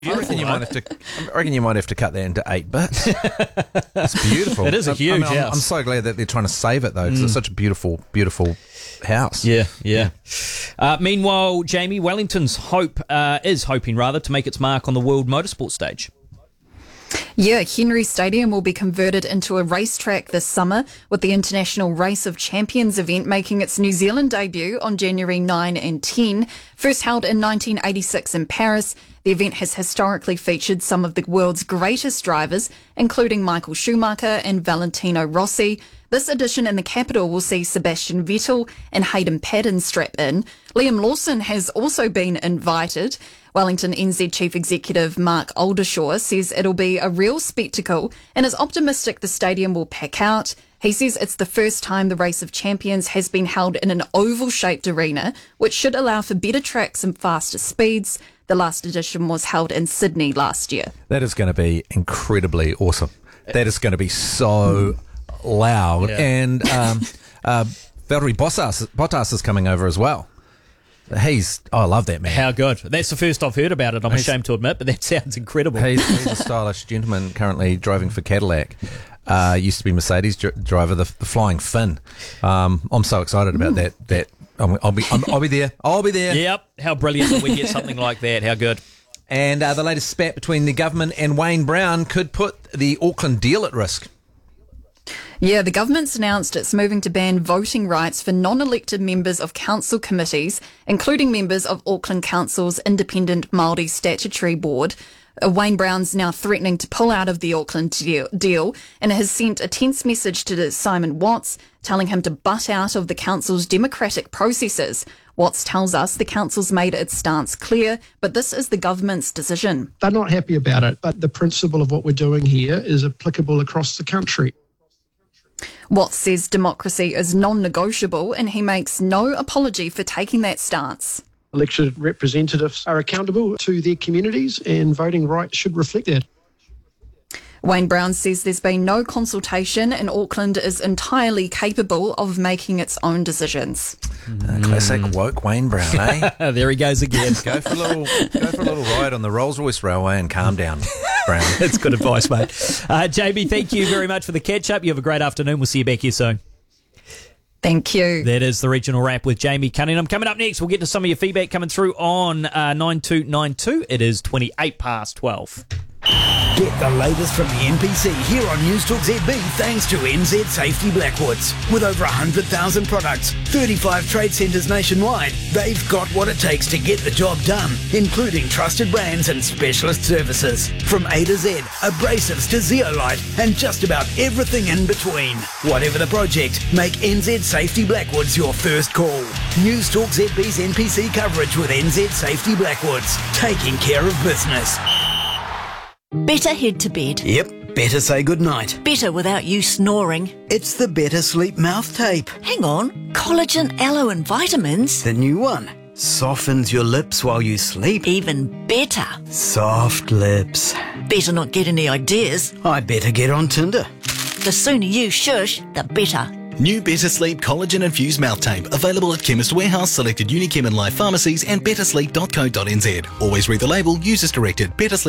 I reckon you might have to cut that into 8 bits. It's beautiful. It is a huge house. I'm so glad that they're trying to save it though, because it's such a beautiful, beautiful house. Yeah. Meanwhile, Jamie, Wellington's is hoping to make its mark on the world motorsport stage. Yeah, Henry Stadium will be converted into a racetrack this summer, with the International Race of Champions event making its New Zealand debut on January 9 and 10. First held in 1986 in Paris, the event has historically featured some of the world's greatest drivers, including Michael Schumacher and Valentino Rossi. This edition in the capital will see Sebastian Vettel and Hayden Paddon strap in. Liam Lawson has also been invited. Wellington NZ Chief Executive Mark Oldershaw says it'll be a real spectacle and is optimistic the stadium will pack out. He says it's the first time the Race of Champions has been held in an oval-shaped arena, which should allow for better tracks and faster speeds. The last edition was held in Sydney last year. That is going to be incredibly awesome. That is going to be so loud. Yeah. And Valtteri Bottas is coming over as well. I love that man. How good. That's the first I've heard about it, I'm ashamed to admit, but that sounds incredible. He's a stylish gentleman currently driving for Cadillac. Used to be Mercedes driver, the Flying Finn. I'm so excited about that. I'll be there. I'll be there. Yep. How brilliant that we get something like that. How good. And the latest spat between the government and Wayne Brown could put the Auckland deal at risk. Yeah, the government's announced it's moving to ban voting rights for non-elected members of council committees, including members of Auckland Council's Independent Māori Statutory Board. Wayne Brown's now threatening to pull out of the Auckland deal and has sent a tense message to Simon Watts, telling him to butt out of the council's democratic processes. Watts tells us the council's made its stance clear, but this is the government's decision. They're not happy about it, but the principle of what we're doing here is applicable across the country. Watts says democracy is non-negotiable and he makes no apology for taking that stance. Elected representatives are accountable to their communities and voting rights should reflect that. Wayne Brown says there's been no consultation and Auckland is entirely capable of making its own decisions. Classic woke Wayne Brown, eh? There he goes again. Go for a little ride on the Rolls-Royce Railway and calm down, Brown. That's good advice, mate. Jamie, thank you very much for the catch-up. You have a great afternoon. We'll see you back here soon. Thank you. That is the Regional Wrap with Jamie Cunningham. Coming up next, we'll get to some of your feedback coming through on 9292. It is 12:28. Get the latest from the NPC here on News Talk ZB thanks to NZ Safety Blackwoods. With over 100,000 products, 35 trade centres nationwide, they've got what it takes to get the job done, including trusted brands and specialist services. From A to Z, abrasives to zeolite, and just about everything in between. Whatever the project, make NZ Safety Blackwoods your first call. News Talk ZB's NPC coverage with NZ Safety Blackwoods, taking care of business. Better head to bed. Yep, better say goodnight. Better without you snoring. It's the Better Sleep mouth tape. Hang on. Collagen, aloe and vitamins. The new one. Softens your lips while you sleep. Even better. Soft lips. Better not get any ideas. I better get on Tinder. The sooner you shush, the better. New Better Sleep Collagen Infused Mouth Tape. Available at Chemist Warehouse, selected Unichem and Life pharmacies and bettersleep.co.nz. Always read the label. Use as directed. Better Sleep.